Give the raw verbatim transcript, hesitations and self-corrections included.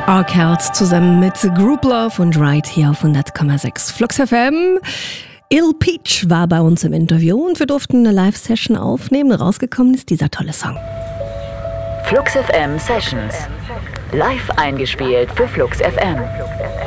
Arkells zusammen mit Group Love und Ride hier auf hundert Komma sechs Flux F M. Il Peach war bei uns im Interview und wir durften eine Live-Session aufnehmen. Rausgekommen ist dieser tolle Song. Flux F M Sessions. Live eingespielt für Flux F M.